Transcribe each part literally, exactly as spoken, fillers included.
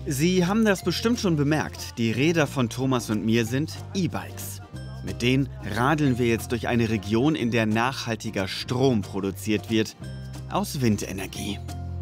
Sie haben das bestimmt schon bemerkt, die Räder von Thomas und mir sind E-Bikes. Mit denen radeln wir jetzt durch eine Region, in der nachhaltiger Strom produziert wird, aus Windenergie.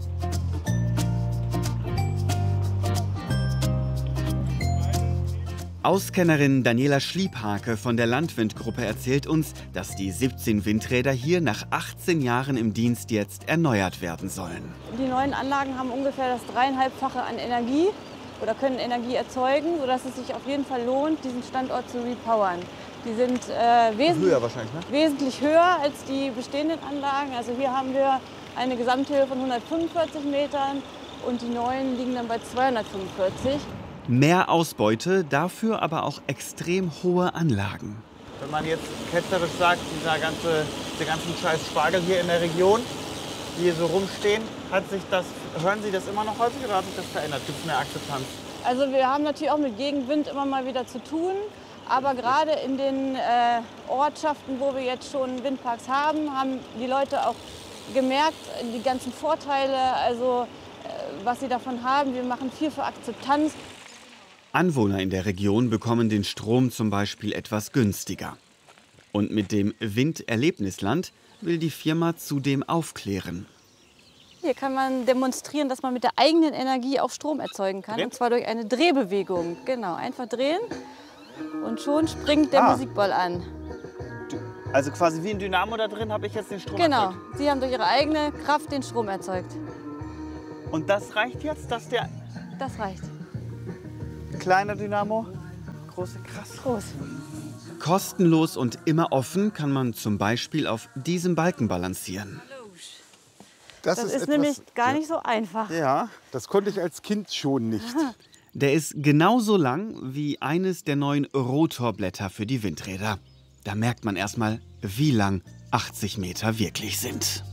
Auskennerin Daniela Schliebhake von der Landwindgruppe erzählt uns, dass die siebzehn Windräder hier nach achtzehn Jahren im Dienst jetzt erneuert werden sollen. Die neuen Anlagen haben ungefähr das dreieinhalbfache an Energie oder können Energie erzeugen, sodass es sich auf jeden Fall lohnt, diesen Standort zu repowern. Die sind äh, wesentlich, höher wahrscheinlich, ne? wesentlich höher als die bestehenden Anlagen. Also hier haben wir eine Gesamthöhe von hundertfünfundvierzig Metern und die neuen liegen dann bei zweihundertfünfundvierzig. Mehr Ausbeute, dafür aber auch extrem hohe Anlagen. Wenn man jetzt ketzerisch sagt, dieser ganze, der ganzen scheiß Spargel hier in der Region, die hier so rumstehen, hat sich das, hören Sie das immer noch häufig oder hat sich das verändert? Gibt es mehr Akzeptanz? Also wir haben natürlich auch mit Gegenwind immer mal wieder zu tun. Aber gerade in den äh, Ortschaften, wo wir jetzt schon Windparks haben, haben die Leute auch gemerkt, die ganzen Vorteile, also äh, was sie davon haben. Wir machen viel für Akzeptanz. Anwohner in der Region bekommen den Strom zum Beispiel etwas günstiger. Und mit dem Winderlebnisland will die Firma zudem aufklären. Hier kann man demonstrieren, dass man mit der eigenen Energie auch Strom erzeugen kann. Und zwar durch eine Drehbewegung. Genau, einfach drehen und schon springt der Ah. Musikball an. Also quasi wie ein Dynamo da drin habe ich jetzt den Strom Genau, erzeugt. Sie haben durch Ihre eigene Kraft den Strom erzeugt. Und das reicht jetzt, dass der Das reicht. kleine Dynamo, große, krass. Groß. Kostenlos und immer offen kann man zum Beispiel auf diesem Balken balancieren. Das, ist, etwas- nämlich gar nicht so einfach. Ja, das konnte ich als Kind schon nicht. Der ist genauso lang wie eines der neuen Rotorblätter für die Windräder. Da merkt man erstmal, wie lang achtzig Meter wirklich sind.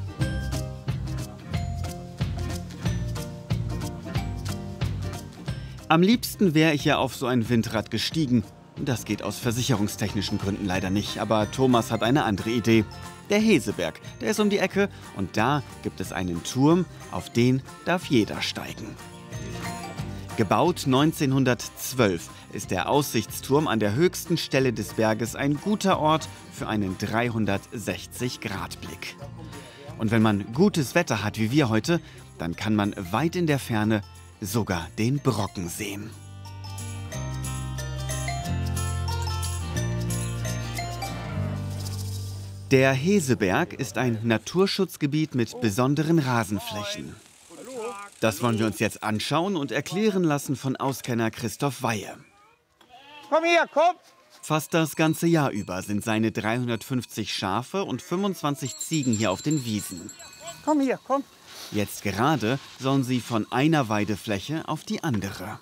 Am liebsten wäre ich ja auf so ein Windrad gestiegen. Das geht aus versicherungstechnischen Gründen leider nicht, aber Thomas hat eine andere Idee. Der Heseberg, der ist um die Ecke und da gibt es einen Turm, auf den darf jeder steigen. Gebaut neunzehnhundertzwölf ist der Aussichtsturm an der höchsten Stelle des Berges ein guter Ort für einen dreihundertsechzig Grad Blick. Und wenn man gutes Wetter hat wie wir heute, dann kann man weit in der Ferne sogar den Brocken sehen. Der Heseberg ist ein Naturschutzgebiet mit besonderen Rasenflächen. Das wollen wir uns jetzt anschauen und erklären lassen von Auskenner Christoph Weihe. Komm hier, komm! Fast das ganze Jahr über sind seine dreihundertfünfzig Schafe und fünfundzwanzig Ziegen hier auf den Wiesen. Komm hier, komm! Jetzt gerade sollen sie von einer Weidefläche auf die andere.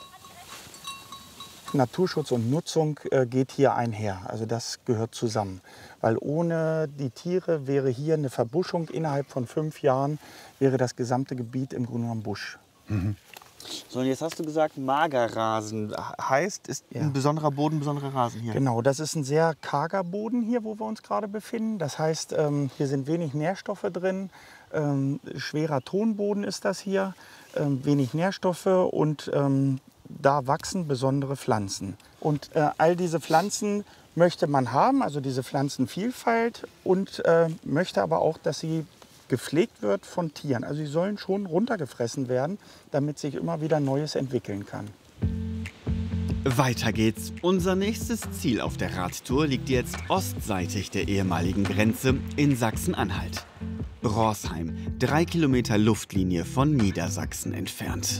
Naturschutz und Nutzung äh, geht hier einher. Also das gehört zusammen. Weil ohne die Tiere wäre hier eine Verbuschung. Innerhalb von fünf Jahren wäre das gesamte Gebiet im Grunde genommen Busch. So, und jetzt hast du gesagt, Magerrasen heißt, ist Ja. ein besonderer Boden, ein besonderer Rasen hier. Genau, das ist ein sehr karger Boden hier, wo wir uns gerade befinden. Das heißt, ähm, hier sind wenig Nährstoffe drin. Ähm, schwerer Tonboden ist das hier. Ähm, wenig Nährstoffe und ähm, da wachsen besondere Pflanzen. Und äh, all diese Pflanzen möchte man haben, also diese Pflanzenvielfalt, und äh, möchte aber auch, dass sie gepflegt wird von Tieren. Also sie sollen schon runtergefressen werden, damit sich immer wieder Neues entwickeln kann. Weiter geht's. Unser nächstes Ziel auf der Radtour liegt jetzt ostseitig der ehemaligen Grenze in Sachsen-Anhalt. Rorsheim, drei Kilometer Luftlinie von Niedersachsen entfernt.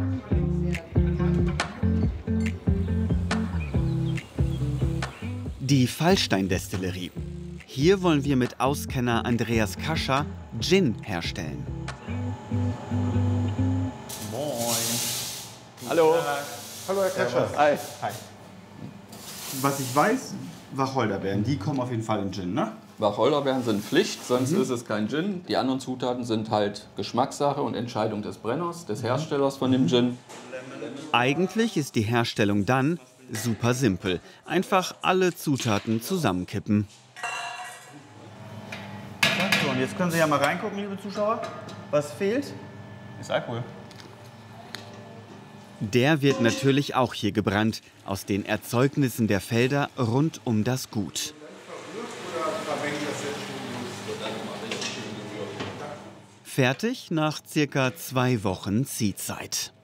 Die Fallstein-Destillerie. Hier wollen wir mit Auskenner Andreas Kascher Gin herstellen. Hallo. Hallo Herr Kascher. Hi. Was ich weiß, Wacholderbeeren, die kommen auf jeden Fall in Gin, ne? Wacholderbeeren sind Pflicht, sonst ist es kein Gin. Die anderen Zutaten sind halt Geschmackssache und Entscheidung des Brenners, des Herstellers von dem Gin. Eigentlich ist die Herstellung dann super simpel. Einfach alle Zutaten zusammenkippen. So, und jetzt können Sie ja mal reingucken, liebe Zuschauer. Was fehlt? Ist Alkohol. Der wird natürlich auch hier gebrannt, aus den Erzeugnissen der Felder rund um das Gut. Fertig nach circa zwei Wochen Ziehzeit.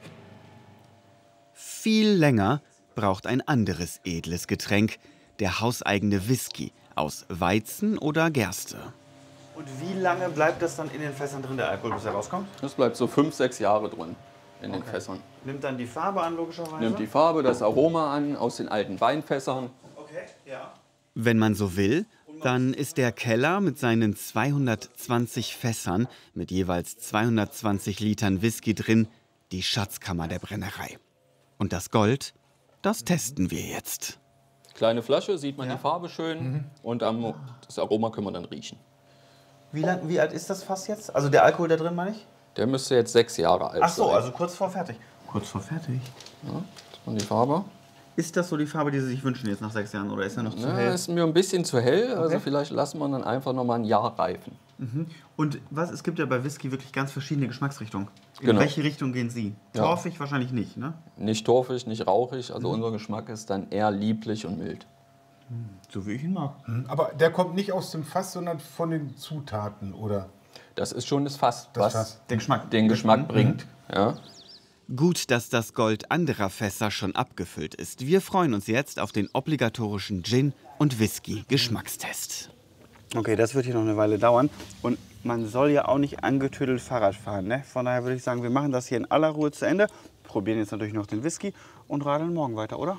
Viel länger braucht ein anderes edles Getränk, der hauseigene Whisky aus Weizen oder Gerste. Und wie lange bleibt das dann in den Fässern drin, der Alkohol, bis er rauskommt? Das bleibt so fünf, sechs Jahre drin in den Okay. Fässern. Nimmt dann die Farbe an, logischerweise? Nimmt die Farbe, das Aroma an aus den alten Weinfässern. Okay, ja. Wenn man so will, dann ist der Keller mit seinen zweihundertzwanzig Fässern mit jeweils zweihundertzwanzig Litern Whisky drin die Schatzkammer der Brennerei. Und das Gold, das testen wir jetzt. Kleine Flasche, sieht man die Farbe schön und am, das Aroma können wir dann riechen. Wie, lang, wie alt ist das Fass jetzt? Also der Alkohol da drin, meine ich? Der müsste jetzt sechs Jahre alt sein. Ach so, also kurz vor fertig. Kurz vor fertig. Ja, und die Farbe? Ist das so die Farbe, die Sie sich wünschen jetzt nach sechs Jahren, oder ist er noch zu Ja, hell? ist mir ein bisschen zu hell, also Okay. vielleicht lassen wir dann einfach noch mal ein Jahr reifen. Und was, es gibt ja bei Whisky wirklich ganz verschiedene Geschmacksrichtungen. In Genau. welche Richtung gehen Sie? Ja. Torfig wahrscheinlich nicht, ne? Nicht torfig, nicht rauchig, also Mhm. unser Geschmack ist dann eher lieblich und mild. So wie ich ihn mag. Aber der kommt nicht aus dem Fass, sondern von den Zutaten, oder? Das ist schon das Fass, Das was Fass. Den Geschmack. den Geschmack bringt. Ja. Gut, dass das Gold anderer Fässer schon abgefüllt ist. Wir freuen uns jetzt auf den obligatorischen Gin- und Whisky-Geschmackstest. Okay, das wird hier noch eine Weile dauern. Und man soll ja auch nicht angetüdelt Fahrrad fahren, ne? Von daher würde ich sagen, wir machen das hier in aller Ruhe zu Ende. Probieren jetzt natürlich noch den Whisky und radeln morgen weiter, oder?